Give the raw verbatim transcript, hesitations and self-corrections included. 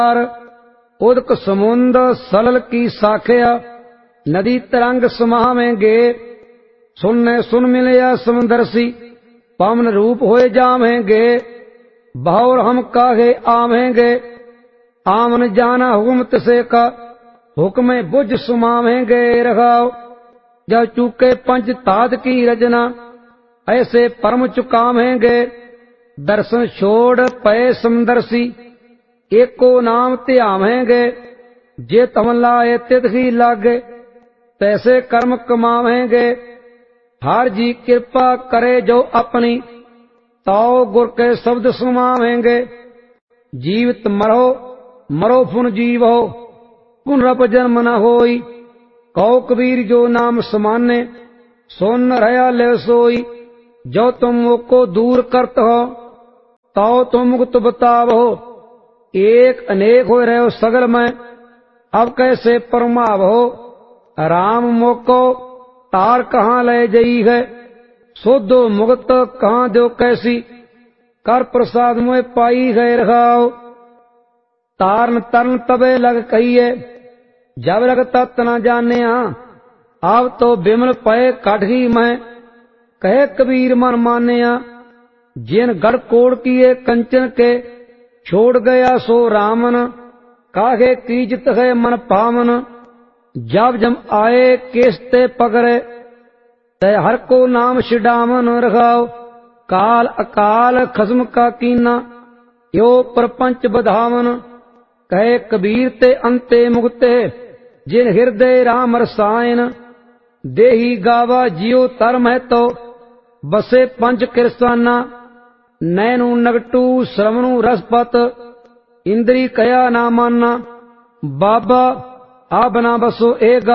उदक समुंद सलल की साखिया नदी तरंग समावेंगे सुनने सुन मिलया समंदरसी पवन रूप होए जावेंगे बहुर हम काहे आवेंगे आमन जाना हुक्म तिसे का हुक्म बुझ सुमावेंगे रखाओ जब चूके पंच तात की रचना ऐसे परम चुकावेंगे दर्शन छोड़ पए समदर्शी एको नाम ध्यावेंगे जे तम लाए तित ही लागे तैसे कर्म कमावेंगे हर जी कृपा करे जो अपनी ताओ गुर के शब्द सुमावेंगे जीवित मरो मरो पुन जीव हो पुनरप जन्म न होई कहो कबीर जो नाम समाने सोन रहा ले सोई जो तुम को दूर करत हो ताओ तुम मुक्त बताव हो एक अनेक हो रहे हो सगल में अब कैसे परमाव हो राम मोको तार कहाँ ले जई है सोधो मुक्त कहाँ दो कैसी कर प्रसाद मुझे पाई है रखाओ तारन तरन तबे लग कहिए जब लग तत् न जाने अब तो बिमल पए काठी मैं कहे कबीर मन माने जिन गढ़ कोड़ किए कंचन के छोड़ गया सो रामन काहे कीजत है मन पावन जब जम आए केसते पकड़े तय हर को नाम छिड़ावन रखाओ काल अकाल खसम का कीना यो प्रपंच बधावन कहे कबीर ते अंते मुक्ते जिन हृदय राम रसायन देही गावा जियो तरम है तो बसे पंच किरसाना नैनु नगटू श्रवणु रसपत इंद्री कया ना माना बाबा आ बना बसो ए